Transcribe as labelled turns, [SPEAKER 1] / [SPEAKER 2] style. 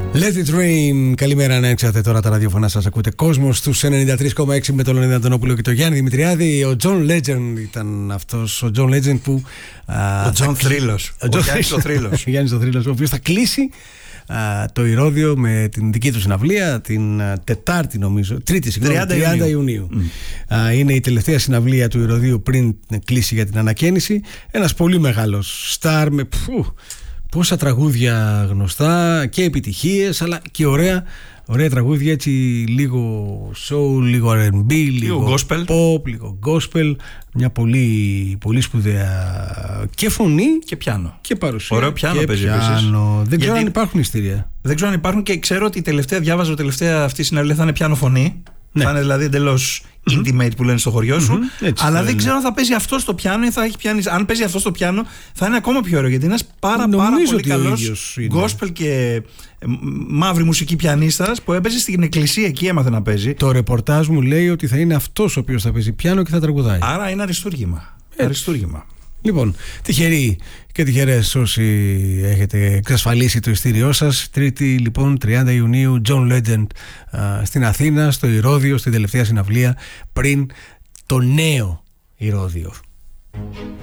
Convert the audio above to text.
[SPEAKER 1] Let it rain. Καλημέρα, να έξατε τώρα τα ραδιοφωνά σας. Ακούτε Κόσμο στους 93,6 με τον Λεωνίδα Αντωνόπουλο και τον Γιάννη Δημητριάδη. Ο John Legend ήταν αυτός. Ο John Legend που.
[SPEAKER 2] Ο John Θρύλος. Ο Γιάννης ο Θρύλος.
[SPEAKER 1] Ο Γιάννης ο Θρύλος, ο οποίος θα κλείσει το Ηρώδειο με την δική του συναυλία την Τετάρτη, νομίζω. Τρίτη, 30 Ιουνίου. Είναι η τελευταία συναυλία του Ηρωδίου πριν κλείσει για την ανακαίνιση. Ένας πολύ μεγάλος στάρ με. Πόσα τραγούδια γνωστά και επιτυχίες, αλλά και ωραία τραγούδια, έτσι λίγο soul, λίγο R&B, λίγο
[SPEAKER 2] gospel.
[SPEAKER 1] Pop, λίγο gospel. Μια πολύ, πολύ σπουδαία και φωνή
[SPEAKER 2] και πιάνο
[SPEAKER 1] και παρουσία.
[SPEAKER 2] Ωραίο πιάνο παίζει επίσης.
[SPEAKER 1] Δεν ξέρω αν υπάρχουν ειστήρια.
[SPEAKER 2] Δεν ξέρω αν υπάρχουν, και ξέρω ότι διάβαζα τελευταία αυτή η συναυλία θα είναι πιάνο φωνή. Ναι. Θα είναι δηλαδή εντελώς intimate που λένε στο χωριό σου. Έτσι, αλλά δεν ξέρω αν θα παίζει αυτό στο πιάνο ή θα έχει πιάνει. Αν παίζει αυτό στο πιάνο, θα είναι ακόμα πιο ωραίο, γιατί είναι ένας πάρα πολύ καλός gospel και μαύρη μουσική πιανίστας που έπαιζε στην εκκλησία, εκεί έμαθε να παίζει.
[SPEAKER 1] Το ρεπορτάζ μου λέει ότι θα είναι αυτός ο οποίος θα παίζει πιάνο και θα τραγουδάει.
[SPEAKER 2] Άρα είναι αριστούργημα.
[SPEAKER 1] Λοιπόν, τυχεροί και τυχερές όσοι έχετε εξασφαλίσει το ειστήριό σας. Τρίτη, λοιπόν, 30 Ιουνίου, John Legend στην Αθήνα, στο Ηρώδειο, στην τελευταία συναυλία πριν το νέο Ηρώδειο.